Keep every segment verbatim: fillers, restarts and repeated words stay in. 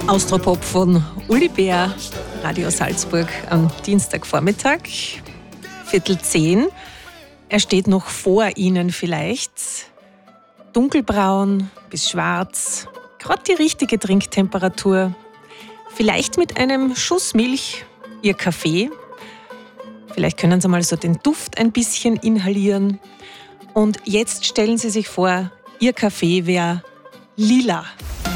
Austropop von Uli Bär, Radio Salzburg am Dienstagvormittag, Viertel zehn. Er steht noch vor Ihnen vielleicht. Dunkelbraun bis schwarz, gerade die richtige Trinktemperatur. Vielleicht mit einem Schuss Milch Ihr Kaffee. Vielleicht können Sie mal so den Duft ein bisschen inhalieren. Und jetzt stellen Sie sich vor, Ihr Kaffee wäre lila.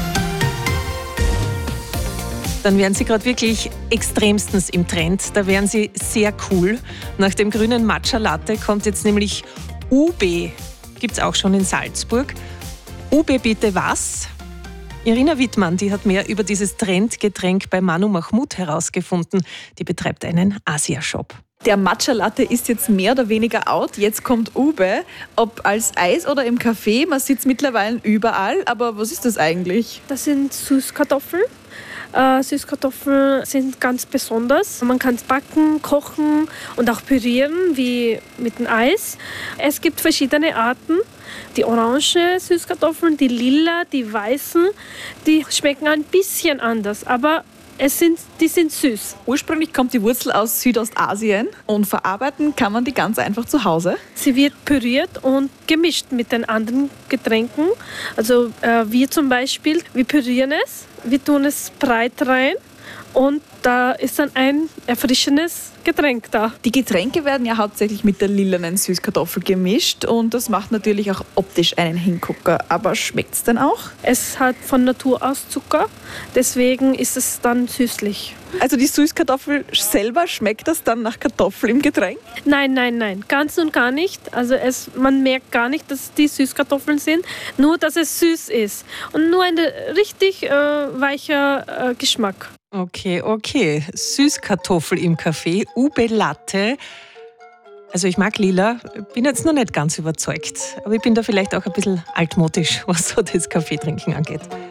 Dann wären Sie gerade wirklich extremstens im Trend. Da wären Sie sehr cool. Nach dem grünen Matcha Latte kommt jetzt nämlich U B. Gibt es auch schon in Salzburg. U B bitte was? Irina Wittmann, die hat mehr über dieses Trendgetränk bei Manu Mahmoud herausgefunden. Die betreibt einen Asia-Shop. Der Matcha Latte ist jetzt mehr oder weniger out. Jetzt kommt Ube. Ob als Eis oder im Kaffee, man sieht es mittlerweile überall. Aber was ist das eigentlich? Das sind Süßkartoffeln. Äh, Süßkartoffeln sind ganz besonders. Man kann es backen, kochen und auch pürieren, wie mit dem Eis. Es gibt verschiedene Arten. Die orange Süßkartoffeln, die lila, die weißen, die schmecken ein bisschen anders, aber es sind, die sind süß. Ursprünglich kommt die Wurzel aus Südostasien und verarbeiten kann man die ganz einfach zu Hause. Sie wird püriert und gemischt mit den anderen Getränken. Also äh, wir zum Beispiel, wir pürieren es, wir tun es breit rein und da ist dann ein erfrischendes Getränk da. Die Getränke werden ja hauptsächlich mit der lilanen Süßkartoffel gemischt und das macht natürlich auch optisch einen Hingucker. Aber schmeckt es denn auch? Es hat von Natur aus Zucker, deswegen ist es dann süßlich. Also die Süßkartoffel selber, schmeckt das dann nach Kartoffel im Getränk? Nein, nein, nein, ganz und gar nicht. Also es, man merkt gar nicht, dass es die Süßkartoffeln sind, nur dass es süß ist und nur ein richtig äh, weicher äh, Geschmack. Okay, okay. Süßkartoffel im Kaffee, U B Latte. Also ich mag lila, bin jetzt noch nicht ganz überzeugt. Aber ich bin da vielleicht auch ein bisschen altmodisch, was so das Kaffeetrinken angeht.